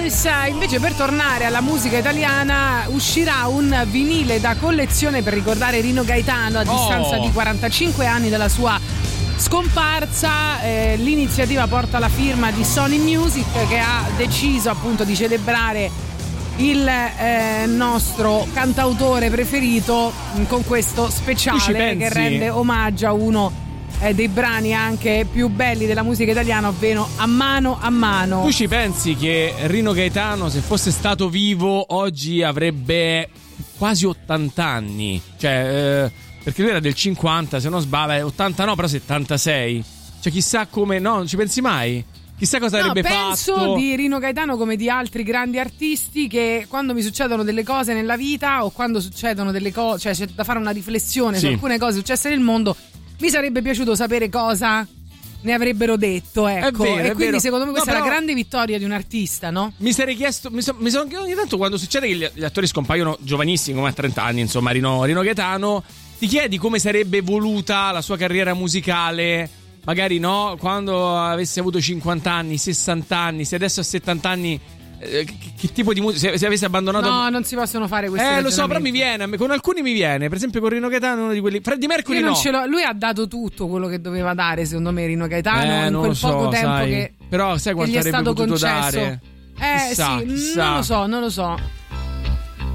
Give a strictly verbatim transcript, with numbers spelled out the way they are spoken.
Elvis. Invece, per tornare alla musica italiana, uscirà un vinile da collezione per ricordare Rino Gaetano a distanza oh. di quarantacinque anni dalla sua scomparsa. Eh, l'iniziativa porta la firma di Sony Music, che ha deciso appunto di celebrare il eh, nostro cantautore preferito con questo speciale che rende omaggio a uno eh, dei brani anche più belli della musica italiana, ovvero A mano a mano. Tu ci pensi che Rino Gaetano, se fosse stato vivo, oggi avrebbe quasi ottanta anni? Cioè, eh, perché lui era del cinquanta, se non sbaglio, ottanta no, però settantasei. Cioè, chissà come, no, non ci pensi mai? Chissà cosa no, avrebbe penso fatto. Penso di Rino Gaetano come di altri grandi artisti, che quando mi succedono delle cose nella vita o quando succedono delle cose, cioè c'è da fare una riflessione sì. su alcune cose successe nel mondo, mi sarebbe piaciuto sapere cosa ne avrebbero detto, ecco. È vero, e è quindi vero. secondo me questa no, è però... la grande vittoria di un artista, no? Mi sarei chiesto, mi, so, mi sono chiesto ogni tanto, quando succede che gli, gli attori scompaiono giovanissimi, come a trenta anni, insomma, Rino, Rino Gaetano, ti chiedi come sarebbe evoluta la sua carriera musicale, magari no, quando avesse avuto cinquanta anni, sessanta anni, se adesso ha settanta anni. Che, che tipo di musica, se, se avesse abbandonato. No, non si possono fare queste Eh, lo so, però mi viene. Con alcuni mi viene. Per esempio, con Rino Gaetano, uno di quelli. Freddie Mercury, Io non no. ce l'ho. Lui ha dato tutto quello che doveva dare, secondo me, Rino Gaetano, eh, in quel so, poco tempo sai. che. Però sai quanto che gli è avrebbe stato potuto concesso. dare? Eh chissà, sì, chissà. non lo so, non lo so.